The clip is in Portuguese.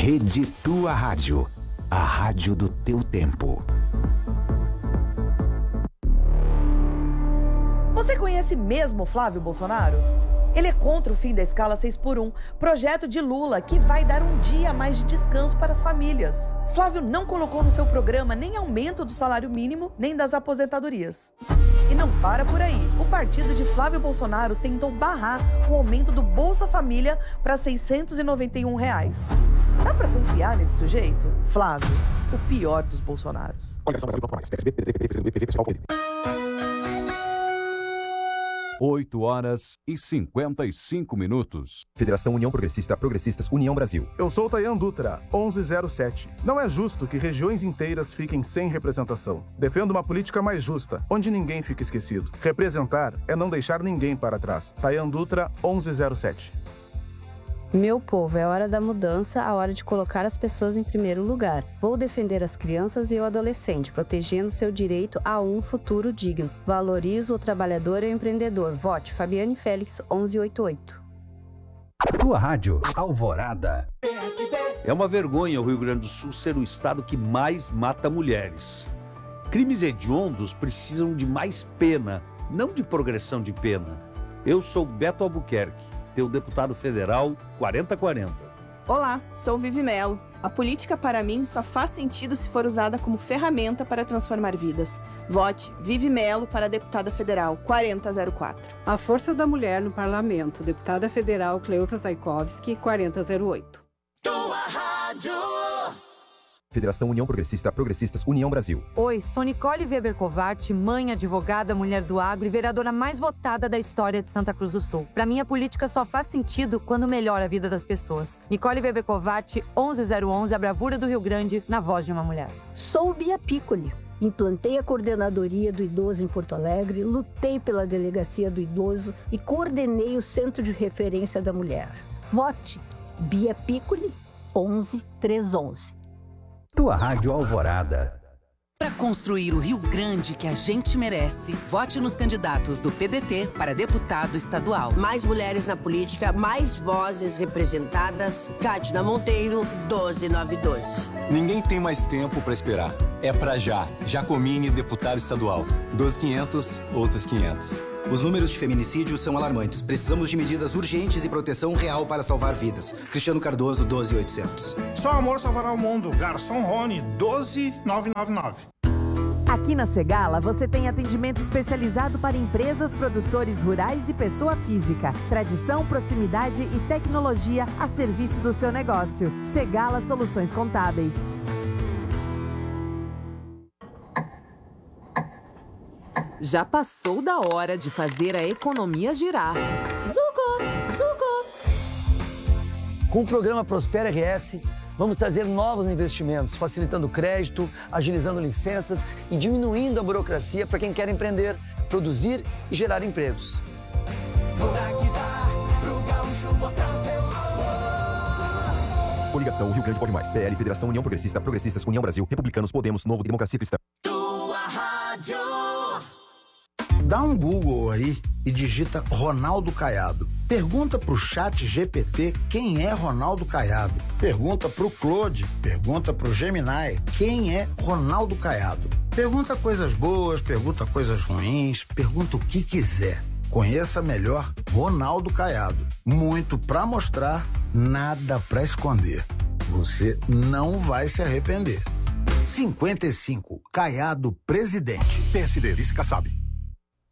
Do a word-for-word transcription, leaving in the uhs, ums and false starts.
Rede Tua Rádio, a rádio do teu tempo. Você conhece mesmo Flávio Bolsonaro? Ele é contra o fim da escala seis por um, projeto de Lula que vai dar um dia a mais de descanso para as famílias. Flávio não colocou no seu programa nem aumento do salário mínimo, nem das aposentadorias. E não para por aí. O partido de Flávio Bolsonaro tentou barrar o aumento do Bolsa Família para seiscentos e noventa e um reais. Dá para confiar nesse sujeito? Flávio, o pior dos Bolsonaros. oito horas e cinquenta e cinco minutos. Federação União Progressista Progressistas União Brasil. Eu sou Tayan Dutra, onze zero sete. Não é justo que regiões inteiras fiquem sem representação. Defendo uma política mais justa, onde ninguém fica esquecido. Representar é não deixar ninguém para trás. Tayan Dutra, onze zero sete. Meu povo, é hora da mudança, a hora de colocar as pessoas em primeiro lugar. Vou defender as crianças e o adolescente, protegendo seu direito a um futuro digno. Valorizo o trabalhador e o empreendedor. Vote Fabiane Félix, onze oitenta e oito. Tua Rádio, Alvorada. É uma vergonha o Rio Grande do Sul ser o estado que mais mata mulheres. Crimes hediondos precisam de mais pena, não de progressão de pena. Eu sou Beto Albuquerque, teu deputado federal quarenta quarenta. Olá, sou Vivi Melo. A política para mim só faz sentido se for usada como ferramenta para transformar vidas. Vote Vivi Melo para deputada federal quarenta zero quatro. A força da mulher no parlamento, deputada federal Cleusa Zaikovski, quarenta zero oito. Tua Rádio. Federação União Progressista Progressistas União Brasil. Oi, sou Nicole Weber Covart, mãe, advogada, mulher do agro e vereadora mais votada da história de Santa Cruz do Sul. Pra mim, a política só faz sentido quando melhora a vida das pessoas. Nicole Weber Covart, onze zero onze, a bravura do Rio Grande, na voz de uma mulher. Sou Bia Piccoli. Implantei a coordenadoria do idoso em Porto Alegre, lutei pela delegacia do idoso e coordenei o Centro de Referência da Mulher. Vote Bia Piccoli, onze trezentos e onze. Tua Rádio Alvorada. Para construir o Rio Grande que a gente merece, vote nos candidatos do P D T para deputado estadual. Mais mulheres na política, mais vozes representadas. Cátia Monteiro, doze nove doze. Ninguém tem mais tempo para esperar. É pra já. Jacomini, deputado estadual. doze quinhentos, outros quinhentos. Os números de feminicídio são alarmantes. Precisamos de medidas urgentes e proteção real para salvar vidas. Cristiano Cardoso, doze oitocentos. Só amor salvará o mundo. Garçom Rony, doze nove nove nove. Aqui na Segala, você tem atendimento especializado para empresas, produtores rurais e pessoa física. Tradição, proximidade e tecnologia a serviço do seu negócio. Segala Soluções Contábeis. Já passou da hora de fazer a economia girar. Zuco! Zuco! Com o programa Prospera R S, vamos trazer novos investimentos, facilitando crédito, agilizando licenças e diminuindo a burocracia para quem quer empreender, produzir e gerar empregos. Coligação Rio Grande Pode Mais. P L, Federação União Progressista Progressistas União Brasil, Republicanos, Podemos, Novo, Democracia Cristã. Tua Rádio. Dá um Google aí e digita Ronaldo Caiado. Pergunta pro chat G P T quem é Ronaldo Caiado. Pergunta pro Claude, pergunta pro Gemini quem é Ronaldo Caiado. Pergunta coisas boas, pergunta coisas ruins, pergunta o que quiser. Conheça melhor Ronaldo Caiado. Muito pra mostrar, nada pra esconder. Você não vai se arrepender. cinquenta e cinco, Caiado presidente. P S D, vice Kassab.